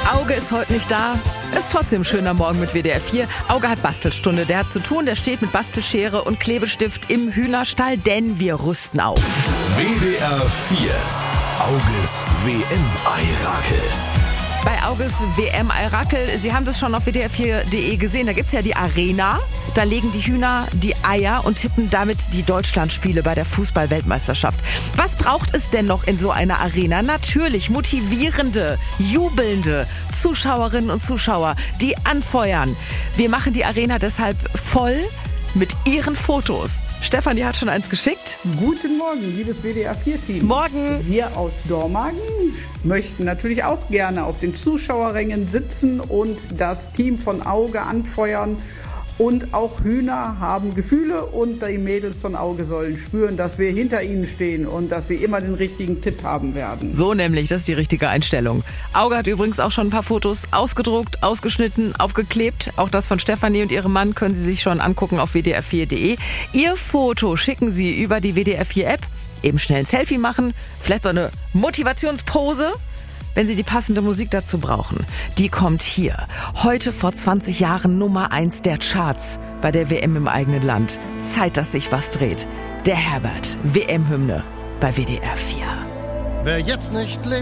Auge ist heute nicht da. Ist trotzdem ein schöner Morgen mit WDR 4. Auge hat Bastelstunde. Der hat zu tun. Der steht mit Bastelschere und Klebestift im Hühnerstall, denn wir rüsten auf. WDR 4. Auges WM-Eirakel. Bei Auges WM-Eirakel, Sie haben das schon auf WDR4.de gesehen, da gibt's ja die Arena. Da legen die Hühner die Eier und tippen damit die Deutschlandspiele bei der Fußball-Weltmeisterschaft. Was braucht es denn noch in so einer Arena? Natürlich motivierende, jubelnde Zuschauerinnen und Zuschauer, die anfeuern. Wir machen die Arena deshalb voll mit Ihren Fotos. Stefanie hat schon eins geschickt. Guten Morgen, liebes WDR4-Team. Morgen. Wir aus Dormagen möchten natürlich auch gerne auf den Zuschauerrängen sitzen und das Team von Auge anfeuern. Und auch Hühner haben Gefühle und die Mädels von Auge sollen spüren, dass wir hinter ihnen stehen und dass sie immer den richtigen Tipp haben werden. So nämlich, das ist die richtige Einstellung. Auge hat übrigens auch schon ein paar Fotos ausgedruckt, ausgeschnitten, aufgeklebt. Auch das von Stefanie und ihrem Mann können Sie sich schon angucken auf WDR4.de. Ihr Foto schicken Sie über die WDR4-App. Eben schnell ein Selfie machen, vielleicht so eine Motivationspose. Wenn Sie die passende Musik dazu brauchen, die kommt hier. Heute vor 20 Jahren Nummer 1 der Charts bei der WM im eigenen Land. Zeit, dass sich was dreht. Der Herbert, WM-Hymne bei WDR 4. Wer jetzt nicht lebt,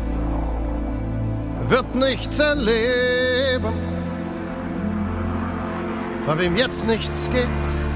wird nichts erleben. Bei wem jetzt nichts geht,